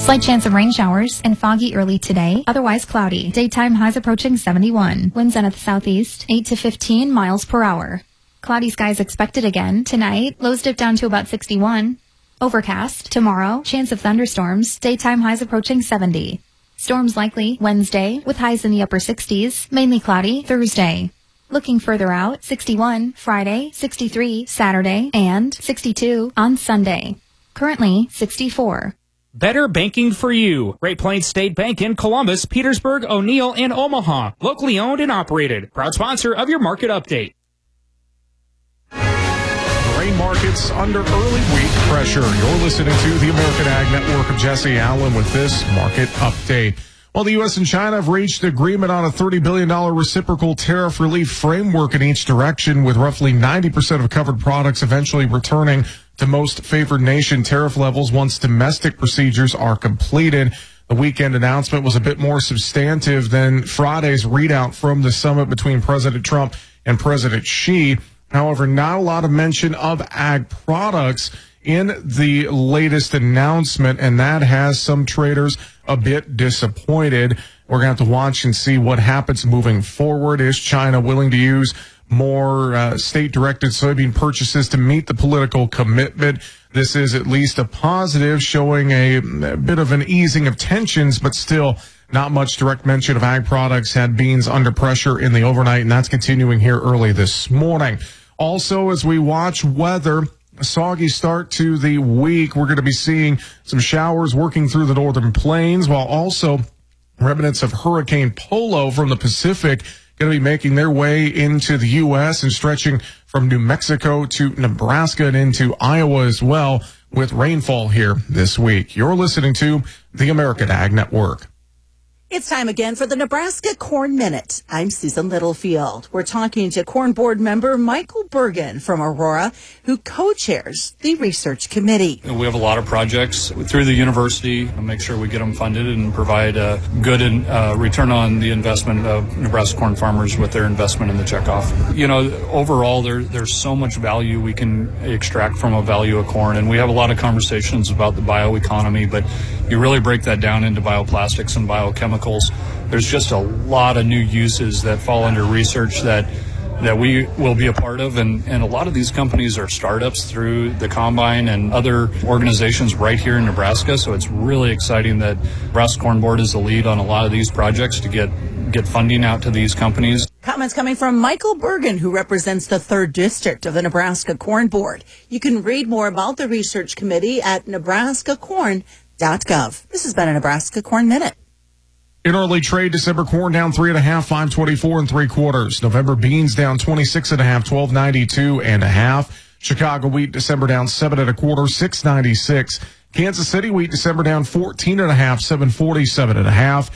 Slight chance of rain showers and foggy early today, otherwise cloudy. Daytime highs approaching 71. Winds in at the southeast, 8 to 15 miles per hour. Cloudy skies expected again tonight. Lows dip down to about 61. Overcast tomorrow. Chance of thunderstorms. Daytime highs approaching 70. Storms likely Wednesday with highs in the upper 60s. Mainly cloudy Thursday. Looking further out, 61 Friday, 63 Saturday, and 62 on Sunday. Currently 64. Better banking for you. Great Plains State Bank in Columbus, Petersburg, O'Neill, and Omaha. Locally owned and operated. Proud sponsor of your market update. Grain markets under early week pressure. You're listening to the American Ag Network of Jesse Allen with this market update. Well, the U.S. and China have reached agreement on a $30 billion reciprocal tariff relief framework in each direction, with roughly 90% of covered products eventually returning to most favored nation tariff levels once domestic procedures are completed. The weekend announcement was a bit more substantive than Friday's readout from the summit between President Trump and President Xi. However, not a lot of mention of ag products in the latest announcement, and that has some traders a bit disappointed. We're going to have to watch and see what happens moving forward. Is China willing to use more state-directed soybean purchases to meet the political commitment? This is at least a positive, showing a bit of an easing of tensions, but still not much direct mention of ag products. Had beans under pressure in the overnight, and that's continuing here early this morning. Also, as we watch weather, a soggy start to the week. We're going to be seeing some showers working through the northern plains, while also remnants of Hurricane Polo from the Pacific going to be making their way into the U.S. and stretching from New Mexico to Nebraska and into Iowa as well, with rainfall here this week. You're listening to the American Ag Network. It's time again for the Nebraska Corn Minute. I'm Susan Littlefield. We're talking to Corn Board member Michael Bergen from Aurora, who co-chairs the research committee. We have a lot of projects through the university to make sure we get them funded and provide a good return on the investment of Nebraska corn farmers with their investment in the checkoff. You know, overall, there's so much value we can extract from a value of corn, and we have a lot of conversations about the bioeconomy, but you really break that down into bioplastics and biochemicals. There's just a lot of new uses that fall under research that we will be a part of, and a lot of these companies are startups through the Combine and other organizations right here in Nebraska, so it's really exciting that Nebraska Corn Board is the lead on a lot of these projects to get funding out to these companies. Comments coming from Michael Bergen, who represents the 3rd District of the Nebraska Corn Board. You can read more about the research committee at nebraskacorn.gov. This has been a Nebraska Corn Minute. In early trade, December corn down 3.5, 5.24 3/4. November beans down 26.5, 12.92 1/2. Chicago wheat December down 7 1/4, 6.96. Kansas City wheat December down 14.5, 7.47 1/2.